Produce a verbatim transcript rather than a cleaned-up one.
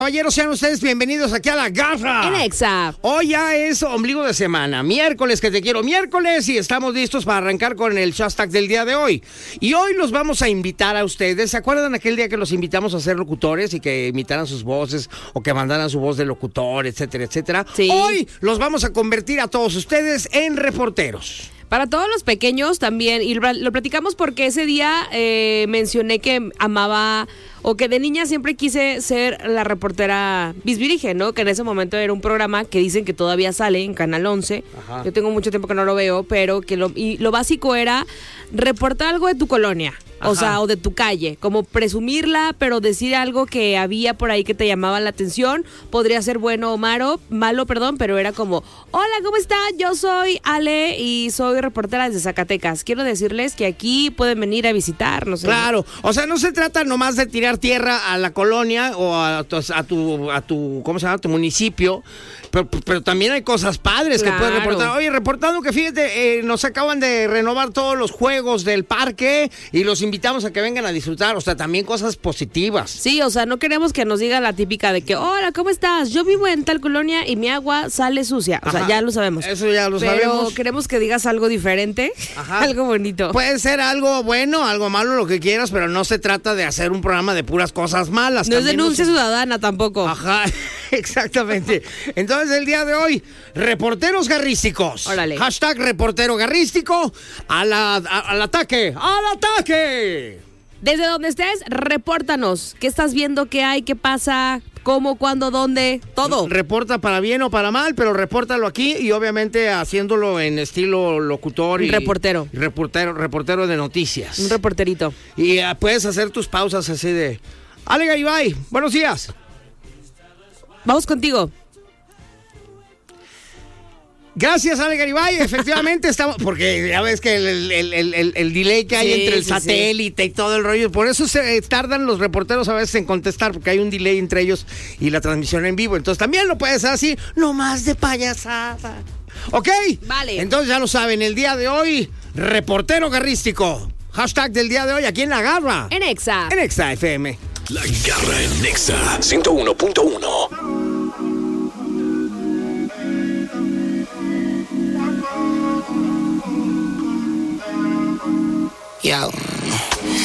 Caballeros, sean ustedes bienvenidos aquí a La Garra. En Exa. Hoy ya es ombligo de semana, miércoles que te quiero miércoles y estamos listos para arrancar con el hashtag del día de hoy. Y hoy los vamos a invitar a ustedes. ¿Se acuerdan aquel día que los invitamos a ser locutores y que imitaran sus voces o que mandaran su voz de locutor, etcétera, etcétera? Sí. Hoy los vamos a convertir a todos ustedes en reporteros. Para todos los pequeños también, y lo platicamos porque ese día eh, mencioné que amaba, o que de niña siempre quise ser la reportera Bisbirige, ¿no? Que en ese momento era un programa que dicen que todavía sale en Canal once. Ajá. Yo tengo mucho tiempo que no lo veo, pero que lo, y lo básico era reportar algo de tu colonia. Ajá. O sea, o de tu calle, como presumirla, pero decir algo que había por ahí que te llamaba la atención. Podría ser bueno o malo, malo, perdón, pero era como, hola, ¿cómo está? Yo soy Ale y soy reportera desde Zacatecas. Quiero decirles que aquí pueden venir a visitar, no sé. Claro, o sea, no se trata nomás de tirar tierra a la colonia o a tu, a tu, a tu ¿cómo se llama? Tu municipio, pero, pero también hay cosas padres claro. que puedes reportar. Oye, reportando que fíjate, eh, nos acaban de renovar todos los juegos del parque y los invitamos a que vengan a disfrutar, o sea, también cosas positivas. Sí, o sea, no queremos que nos diga la típica de que, hola, ¿cómo estás? Yo vivo en tal colonia y mi agua sale sucia. O Ajá. sea, ya lo sabemos. Eso ya lo pero sabemos. Pero queremos que digas algo diferente, Ajá. algo bonito. Puede ser algo bueno, algo malo, lo que quieras, pero no se trata de hacer un programa de puras cosas malas. No también es denuncia no se... ciudadana tampoco. Ajá, exactamente. Entonces, el día de hoy, reporteros garrísticos. Órale. Hashtag reportero garrístico, a la, a, al ataque, al ataque. Desde donde estés, repórtanos. ¿Qué estás viendo? ¿Qué hay? ¿Qué pasa? ¿Cómo? ¿Cuándo? ¿Dónde? Todo. Reporta para bien o para mal, pero repórtalo aquí y obviamente haciéndolo en estilo locutor. Y reportero. Y reportero, reportero de noticias. Un reporterito. Y uh, puedes hacer tus pausas así de... Ale Garibay, buenos días. Vamos contigo. Gracias, Ale Garibay. Efectivamente estamos, porque ya ves que el, el, el, el, el delay que hay sí, entre el sí, satélite sí. y todo el rollo, por eso se tardan los reporteros a veces en contestar, porque hay un delay entre ellos y la transmisión en vivo. Entonces también lo puedes hacer así, no más de payasada. ¿Ok? Vale. Entonces ya lo saben, el día de hoy, reportero garrístico. Hashtag del día de hoy, aquí en La Garra. En Exa. En Exa F M. La Garra en Exa ciento uno punto uno. Yo.